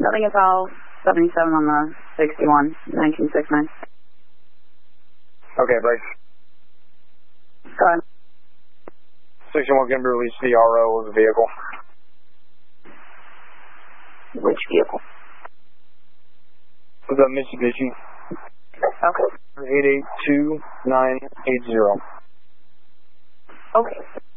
Nothing at all. 77 on the 61, 1969. Okay, break. Go ahead. 61 can be released to the RO of the vehicle. Which vehicle? The Mitsubishi. Okay. 882980. Okay.